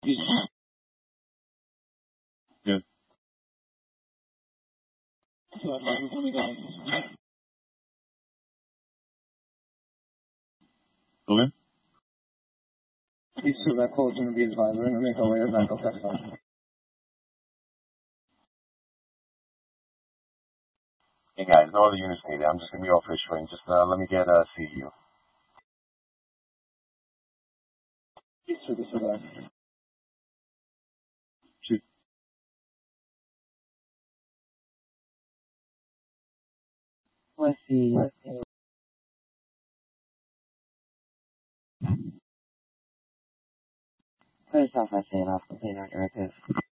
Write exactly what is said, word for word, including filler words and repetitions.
Yeah. Okay. Visto da cosa non vi sbaglio, non è come una cosa fatta. Hey guys, no other units needed. I'm just gonna be off issuing. Just uh, let me get a C U. Visto questo da. Sì. Let's see, let's see. First off, I say it off the pay not directive.